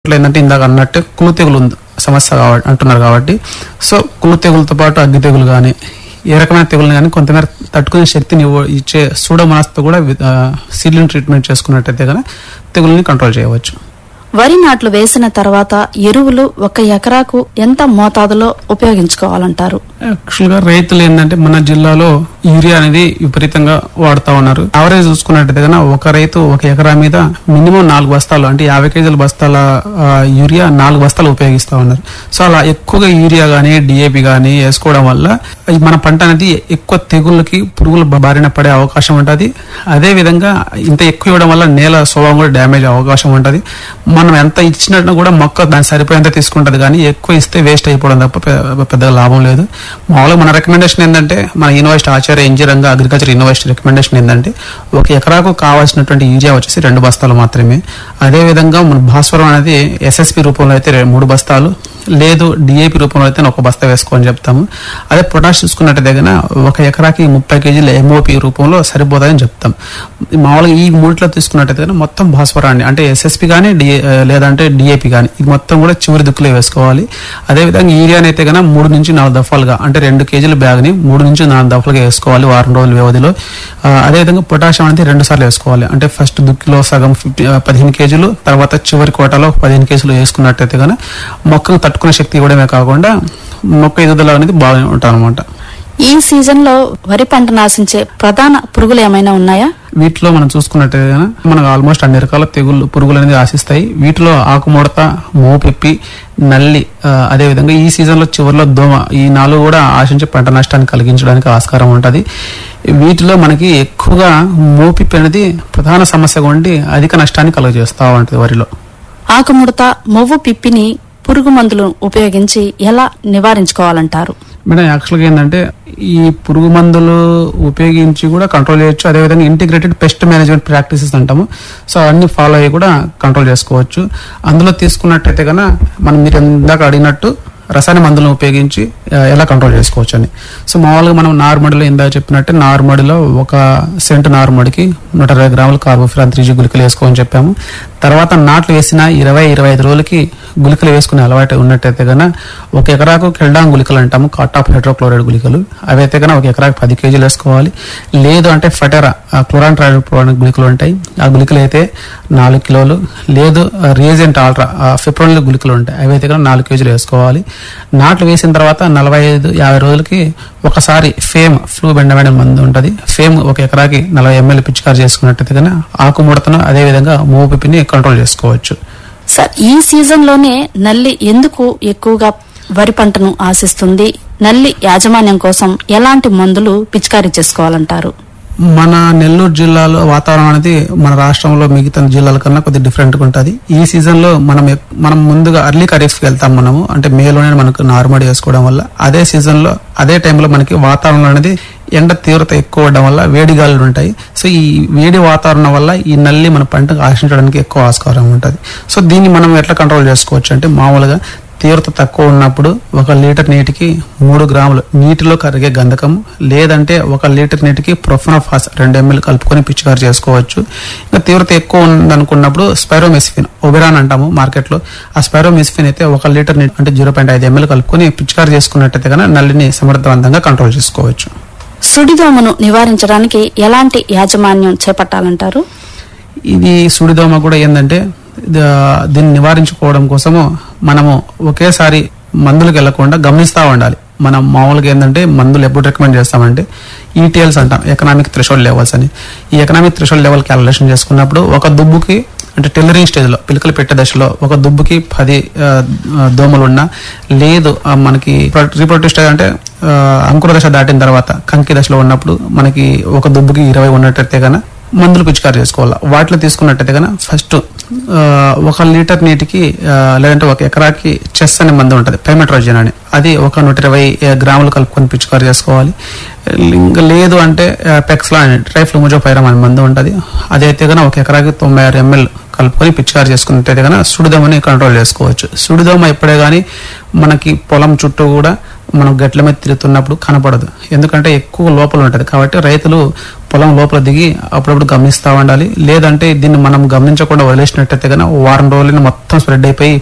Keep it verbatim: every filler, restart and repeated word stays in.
ఏంటంటే ఇందాక అన్నట్టు కుళ్ళు తెగులు ఉంది సమస్య కాబట్టి అంటున్నారు కాబట్టి సో కుళ్ళు తెగులతో పాటు అగ్గి తెగులు కానీ ఏ రకమైన తెగులు కానీ కొంతమేర తట్టుకునే శక్తిని ఇచ్చే సూడోమోనాస్తో కూడా సీడ్లింగ్ ట్రీట్మెంట్ చేసుకున్నట్టయితే కానీ తెగుల్ని కంట్రోల్ చేయవచ్చు. వరి నాట్లు వేసిన తర్వాత ఎరువులు ఒక ఎకరాకు ఎంత మోతాదులో ఉపయోగించుకోవాలంటారు? యాక్చువల్ గా రైతులు ఏంటంటే మన జిల్లాలో యూరియా అనేది విపరీతంగా వాడుతా ఉన్నారు. యావరేజ్ చూసుకున్నట్టయితే కన్నా ఒక రైతు ఒక ఎకరా మీద మినిమం నాలుగు బస్తాలు అంటే యాభై కేజీల బస్తాల యూరియా నాలుగు బస్తాలు ఉపయోగిస్తా ఉన్నారు. సో అలా ఎక్కువగా యూరియా గానీ డిఏపి గానీ వేసుకోవడం వల్ల మన పంట అనేది ఎక్కువ తెగుళ్ళకి పురుగులు బారిన పడే అవకాశం ఉంటుంది. అదే విధంగా ఇంత ఎక్కువ ఇవ్వడం వల్ల నేల స్వభావం కూడా డ్యామేజ్ అవకాశం ఉంటుంది. మనం ఎంత ఇచ్చినట్టు కూడా మొక్క దాని సరిపోయేంత తీసుకుంటది కానీ ఎక్కువ ఇస్తే వేస్ట్ అయిపోవడం తప్ప పెద్దగా లాభం లేదు. మామూలుగా మన రికమెండేషన్ ఏంటంటే మన యూనివర్సిటీ ఆచార్య ఇంజనీరింగ్ అగ్రికల్చర్ యూనివర్సిటీ రికమెండేషన్ ఏంటంటే ఒక ఎకరాకు కావాల్సినటువంటి యూరియా వచ్చేసి రెండు బస్తాలు మాత్రమే. అదే విధంగా మన భాస్వరం అనేది ఎస్ఎస్పి రూపంలో అయితే మూడు బస్తాలు, లేదు డిఏపి రూపంలో అయితే ఒక బస్తా వేసుకోని చెప్తాము. అదే పొటాష్ చూసుకున్నట్టయితే కన్నా ఒక ఎకరాకి ముప్పై కేజీల ఎంఓపి రూపంలో సరిపోతాయని చెప్తాం. మామూలుగా ఈ మూడిట్లో తీసుకున్నట్టయితే కన్నా మొత్తం భాస్వరాన్ని అంటే ఎస్ఎస్పి కానీ డిఏ లేదంటే డిఏపి కానీ ఇది మొత్తం కూడా చివరి దిక్కులో వేసుకోవాలి. అదేవిధంగా యూరియాని అయితే కన్నా మూడు నుంచి నాలుగు దఫాలుగా అంటే రెండు కేజీల బ్యాగ్ని మూడు నుంచి నాలుగు దఫలుగా వేసుకోవాలి వారం రోజుల వ్యవధిలో. అదేవిధంగా పొటాషియం అనేది రెండు సార్లు వేసుకోవాలి అంటే ఫస్ట్ దుక్కిలో సగం ఫిఫ్టీ పదిహేను కేజీలు తర్వాత చివరి కోటలో పదిహేను కేజీలు వేసుకున్నట్టయితే కన్నా మొక్కను తట్టుకునే శక్తి ఇవ్వడమే కాకుండా మొక్క ఎదుగుదల అనేది బాగా ఉంటుంది అనమాట. ఈ సీజన్ లో వరి పంట నాశించే ప్రధాన పురుగులు ఏమైనా ఉన్నాయా? వీటిలో మనం చూసుకున్నట్టయితే మనకు ఆల్మోస్ట్ అన్ని రకాల తెగుళ్ళు పురుగులు అనేది ఆశిస్తాయి. వీటిలో ఆకుముడత, మోపిప్పి, నల్లి, అదేవిధంగా ఈ సీజన్ లో చివరిలో దోమ, ఈ నాలుగు కూడా ఆశించే పంట నష్టాన్ని కలిగించడానికి ఆస్కారం ఉంటుంది. వీటిలో మనకి ఎక్కువగా మోపిప్పి అనేది ప్రధాన సమస్యగా ఉండి అధిక నష్టాన్ని కలుగజేస్తూ ఉంటుంది వరిలో. ఆకుముడత, మొవ్వు పిప్పిని పురుగు మందులను ఉపయోగించి ఎలా నివారించుకోవాలంటారు? మేడం యాక్చువల్గా ఏంటంటే ఈ పురుగు మందులు ఉపయోగించి కూడా కంట్రోల్ చేయొచ్చు. అదేవిధంగా ఇంటిగ్రేటెడ్ పెస్ట్ మేనేజ్మెంట్ ప్రాక్టీసెస్ అంటాము. సో అవన్నీ ఫాలో అయ్యి కూడా కంట్రోల్ చేసుకోవచ్చు. అందులో తీసుకున్నట్టయితే కన్నా మనం మీరు ఇందాక అడిగినట్టు రసాయన మందులను ఉపయోగించి ఎలా కంట్రోల్ చేసుకోవచ్చు అని. సో మామూలుగా మనం నార్మడిలో ఇందాక చెప్పినట్టే నార్మడిలో ఒక సెంటు నార్మడికి నూట ఇరవై గ్రాములు కార్బోఫిరాన్ త్రీ జీ గుళికలు వేసుకోమని చెప్పాము. తర్వాత నాట్లు వేసిన ఇరవై ఇరవై ఐదు రోజులకి గుళికలు వేసుకునే అలవాటు ఉన్నట్టయితే కన్నా ఒక ఎకరాకు కెల్డాన్ గుళికలు అంటాము, కాటాప్ హైడ్రోక్లోరైడ్ గుళికలు, అవి అయితే కన్నా ఒక ఎకరాకు పది కేజీలు వేసుకోవాలి. లేదు అంటే ఫెటెరా క్లోరాన్ ట్రైప్రోనిక్ గుళికలు ఉంటాయి, ఆ గుళికలు అయితే నాలుగు కిలోలు, లేదు రియేజెంట్ ఆల్ట్రా ఫిప్రోనిల్ గుళికలు ఉంటాయి, అవి అయితే కన్నా నాలుగు కేజీలు వేసుకోవాలి. నాట్లు వేసిన తర్వాత నలభై ఐదు యాభై రోజులకి ఒకసారి ఫేమ్ ఫ్లూ బెండమైన మందు ఉంటుంది, ఫేమ్ ఒక ఎకరాకి నలభై ఎంఎల్ పిచికారి చేసుకున్నట్టయితే కన్నా ఆకుముడతను అదేవిధంగా మోపిపిని కంట్రోల్ చేసుకోవచ్చు. సార్, ఈ సీజన్ లోనే నల్లి ఎందుకు ఎక్కువగా వరి పంటను ఆశిస్తుంది? నల్లి యాజమాన్యం కోసం ఎలాంటి మందులు పిచికారీ చేసుకోవాలంటారు? మన నెల్లూరు జిల్లాలో వాతావరణం అనేది మన రాష్ట్రంలో మిగతా జిల్లాల కన్నా కొద్దిగా డిఫరెంట్ గా ఉంటుంది. ఈ సీజన్ లో మనం మనం ముందుగా అర్లీ ఖరీఫ్ కి వెళ్తాం. మనము అంటే మేలోనే మనకు నార్మల్ వేసుకోవడం వల్ల అదే సీజన్ లో అదే టైంలో మనకి వాతావరణం అనేది ఎండ తీవ్రత ఎక్కువ అవడం వల్ల వేడి గాలులు ఉంటాయి. సో ఈ వేడి వాతావరణం వల్ల ఈ నల్లి మన పంటకు ఆశించడానికి ఎక్కువ ఆస్కారం ఉంటుంది. సో దీన్ని మనం ఎట్లా కంట్రోల్ చేసుకోవచ్చు అంటే మామూలుగా తీవ్రత తక్కువ ఉన్నప్పుడు ఒక లీటర్ నీటికి మూడు గ్రాములు నీటిలో కరిగే గంధకం, లేదంటే ఒక లీటర్ నీటికి ప్రొఫెనోఫాస్ రెండు ఎంఎల్ కలుపుకొని పిచికారి చేసుకోవచ్చు. ఇంకా తీవ్రత ఎక్కువ ఉందనుకున్నప్పుడు స్పైరోమెసిఫిన్ ఒబెరాన్ అంటాము మార్కెట్లో, ఆ స్పైరోమెసిఫిన్ అయితే ఒక లీటర్ నీటి అంటే జీరో పాయింట్ ఐదు ఎంఎల్ కలుపుకొని పిచికారి చేసుకున్నట్టయితే కన్నా నల్లిని సమర్థవంతంగా కంట్రోల్ చేసుకోవచ్చు. సుడిదోమను నివారించడానికి ఎలాంటి యాజమాన్యం చేపట్టాలంటారు? ఇది సుడిదోమ కూడా ఏంటంటే దీన్ని నివారించుకోవడం కోసము మనము ఒకేసారి మందులకు వెళ్లకుండా గమనిస్తూ ఉండాలి. మనం మామూలుగా ఏంటంటే మందులు ఎప్పుడు రికమెండ్ చేస్తామంటే ఈటీఎల్స్ అంటాం, ఎకనామిక్ థ్రెషోల్డ్ లెవెల్స్ అని. ఈ ఎకనామిక్ థ్రెషోల్డ్ లెవెల్ క్యాలిక్యులేషన్ చేసుకున్నప్పుడు ఒక దుబ్బుకి అంటే టెల్లరింగ్ స్టేజ్ లో పిలకలు పెట్టే దశలో ఒక దుబ్బుకి పది దోమలు ఉన్నా, లేదు మనకి రీప్రొడక్టివ్ స్టేజ్ అంటే అంకుర దశ దాటిన తర్వాత కంకి దశలో ఉన్నప్పుడు మనకి ఒక దుబ్బుకి ఇరవై ఉన్నట్టయితే కన్నా మందులు పిచికారి చేసుకోవాలి. వాటిలో తీసుకున్నట్టయితే కన్నా ఫస్ట్ ఒక లీటర్ నీటికి లేదంటే ఒక ఎకరాకి చెస్ అనే మందు ఉంటుంది, పైమెట్రోజన్ అని, అది ఒక నూట ఇరవై గ్రాములు కలుపుకొని పిచికారి చేసుకోవాలి. ఇంకా లేదు అంటే పెక్స్లా అని ట్రైఫ్లూమోజోపైరమ్ అనే మందు ఉంటుంది, అదైతే కన్నా ఒక ఎకరాకి తొంభై ఆరు ఎంఎల్ కలుపుకొని పిచికారి చేసుకున్నట్టయితే కన్నా సుడిదోమని కంట్రోల్ చేసుకోవచ్చు. సుడిదోమ ఎప్పుడే కానీ మనకి పొలం చుట్టూ కూడా మనం గట్ల మీద తిరుగుతున్నప్పుడు కనపడదు, ఎందుకంటే ఎక్కువ లోపల ఉంటుంది. కాబట్టి రైతులు పొలం లోపల దిగి అప్పుడప్పుడు గమనిస్తా ఉండాలి. లేదంటే దీన్ని మనం గమనించకుండా వదిలేసినట్టయితే కనుక వారం రోజులైనా మొత్తం స్ప్రెడ్ అయిపోయి